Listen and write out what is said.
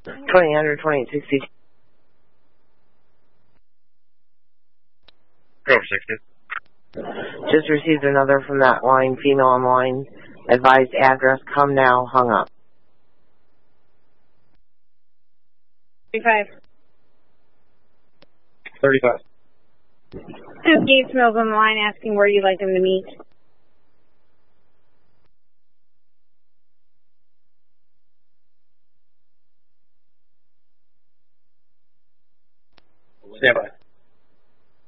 2000, 2860. 1260. Just received another from that line, female on line. Advised address, come now, hung up. 35. 35. Gates Mills on the line asking where you'd like them to meet. Stand by.